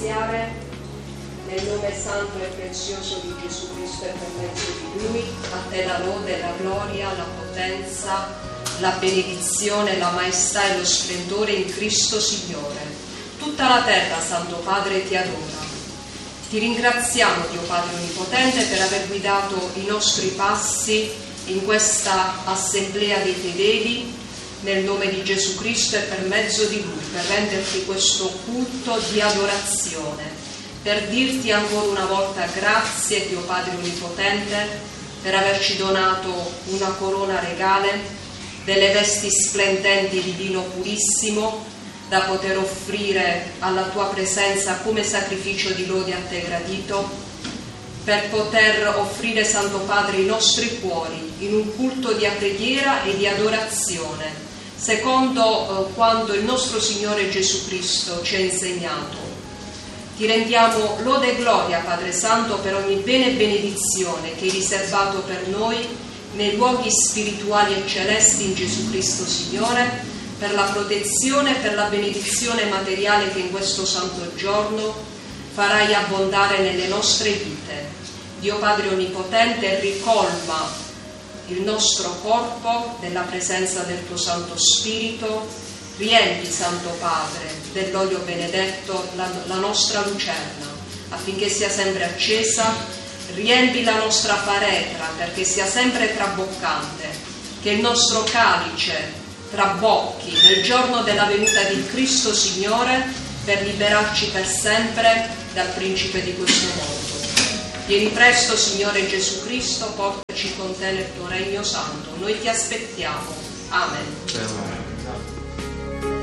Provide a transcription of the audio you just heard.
ringraziare nel nome santo e prezioso di Gesù Cristo e per mezzo di Lui. A te la lode, la gloria, la potenza, la benedizione, la maestà e lo splendore in Cristo Signore. Tutta la terra, Santo Padre, ti adora. Ti ringraziamo, Dio Padre Onnipotente, per aver guidato i nostri passi in questa assemblea dei fedeli, nel nome di Gesù Cristo e per mezzo di Lui, per renderti questo culto di adorazione, per dirti ancora una volta grazie, Dio Padre Onnipotente, per averci donato una corona regale, delle vesti splendenti di vino purissimo, da poter offrire alla tua presenza come sacrificio di lode a te gradito, per poter offrire, Santo Padre, i nostri cuori in un culto di preghiera e di adorazione, secondo quanto il nostro Signore Gesù Cristo ci ha insegnato. Ti rendiamo lode e gloria, Padre Santo, per ogni bene e benedizione che hai riservato per noi nei luoghi spirituali e celesti in Gesù Cristo Signore, per la protezione e per la benedizione materiale che in questo santo giorno farai abbondare nelle nostre vite. Dio Padre Onnipotente, ricolma il nostro corpo della presenza del tuo Santo Spirito, riempi, Santo Padre, dell'olio benedetto la nostra lucerna, affinché sia sempre accesa, riempi la nostra faretra perché sia sempre traboccante, che il nostro calice trabocchi nel giorno della venuta di Cristo Signore per liberarci per sempre dal principe di questo mondo. Vieni presto, Signore Gesù Cristo, portaci con te nel tuo regno santo. Noi ti aspettiamo. Amen.